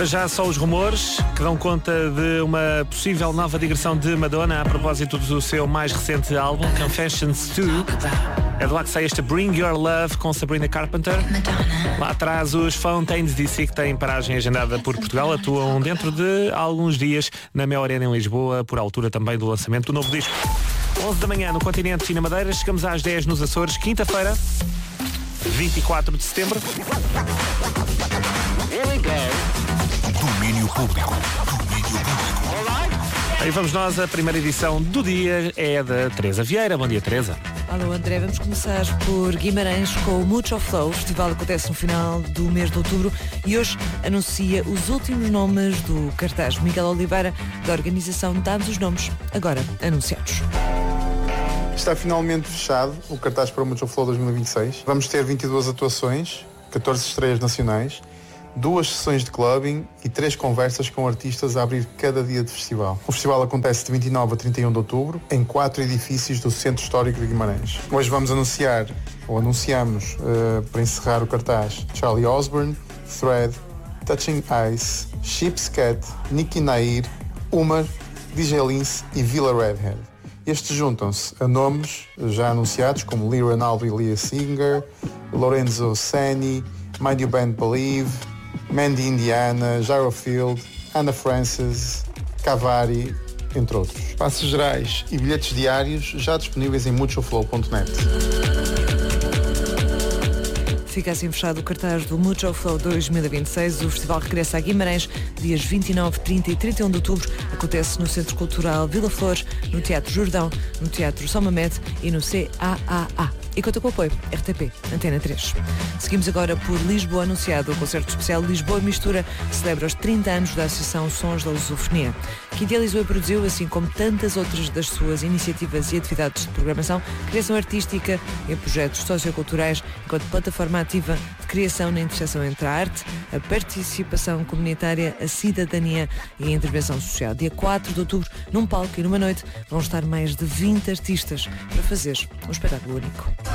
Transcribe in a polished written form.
Para já só os rumores que dão conta de uma possível nova digressão de Madonna a propósito do seu mais recente álbum, Confessions 2. É de lá que sai este Bring Your Love com Sabrina Carpenter. Lá atrás os Fountains DC, que têm paragem agendada por Portugal, atuam dentro de alguns dias na Mel Arena em Lisboa, por altura também do lançamento do novo disco. 11 da manhã no continente e na Madeira, chegamos às 10 nos Açores, quinta-feira, 24 de setembro. Domínio público. Aí vamos nós, a primeira edição do dia é da Teresa Vieira. Bom dia, Teresa. Alô, André, vamos começar por Guimarães com o Mucho Flow. O festival acontece no final do mês de outubro e hoje anuncia os últimos nomes do cartaz. Miguel Oliveira, da organização, dá-nos os nomes agora anunciados. Está finalmente fechado o cartaz para o Mucho Flow 2026. Vamos ter 22 atuações, 14 estreias nacionais, 2 sessões de clubbing e 3 conversas com artistas a abrir cada dia de festival. O festival acontece de 29 a 31 de outubro em 4 edifícios do Centro Histórico de Guimarães. Hoje vamos anunciamos para encerrar o cartaz, Charlie Osborne, Thread, Touching Ice, Sheep's Cat, Nicky Nair, Umar, DJ Lince e Villa Redhead. Estes juntam-se a nomes já anunciados como Lee Ranaldo e Leah Singer, Lorenzo Sani, Mind You Band Believe, Mandy Indiana, Gyrofield, Anna Francis, Cavari, entre outros. Passos gerais e bilhetes diários já disponíveis em muchoflow.net. Fica assim fechado o cartaz do Mucho Flow 2026. O festival regressa a Guimarães dias 29, 30 e 31 de outubro. Acontece no Centro Cultural Vila Flores, no Teatro Jordão, no Teatro São Mamede e no CAAA. E conta com o apoio RTP Antena 3. Seguimos agora por Lisboa. Anunciado o concerto especial Lisboa Mistura, que celebra os 30 anos da Associação Sons da Lusofonia, que idealizou e produziu, assim como tantas outras das suas iniciativas e atividades de programação, criação artística e projetos socioculturais, enquanto plataforma ativa de criação na interseção entre a arte, a participação comunitária, a cidadania e a intervenção social. Dia 4 de outubro, num palco e numa noite, vão estar mais de 20 artistas para fazer um espetáculo único.